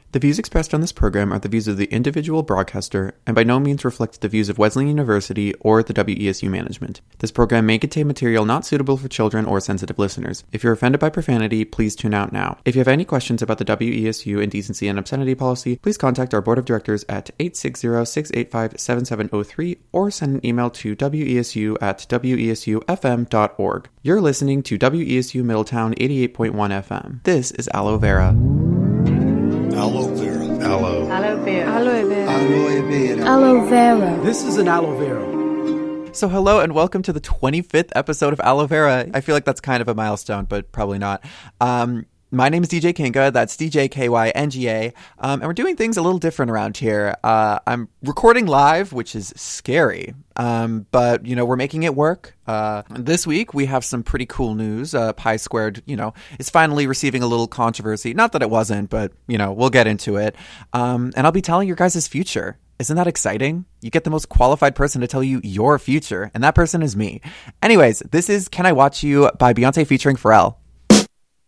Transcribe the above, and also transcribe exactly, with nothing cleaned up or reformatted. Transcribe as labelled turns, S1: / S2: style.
S1: The views expressed on this program are the views of the individual broadcaster and by no means reflect the views of Wesleyan University or the W E S U management. This program may contain material not suitable for children or sensitive listeners. If you're offended by profanity, please tune out now. If you have any questions about the W E S U indecency and obscenity policy, please contact our board of directors at eight six zero, six eight five, seven seven zero three or send an email to wesu at w e s u f m dot org. You're listening to W E S U Middletown eighty-eight point one F M. This is Aloe Vera.
S2: Aloe vera. Aloe.
S3: Aloe vera.
S4: Aloe vera.
S2: Aloe vera.
S4: Aloe vera.
S5: This is an aloe vera.
S1: So hello and welcome to the twenty-fifth episode of Aloe Vera. I feel like that's kind of a milestone, but probably not. Um, my name is D J Kinga. That's D J K Y N G A. Um, and we're doing things a little different around here. Uh, I'm recording live, which is scary. Um, but, you know, we're making it work. Uh, this week, we have some pretty cool news. Uh, Pi Squared, you know, is finally receiving a little controversy. Not that it wasn't, but, you know, we'll get into it. Um, and I'll be telling your guys' future. Isn't that exciting? You get the most qualified person to tell you your future, and that person is me. Anyways, this is Can I Watch You by Beyonce featuring Pharrell.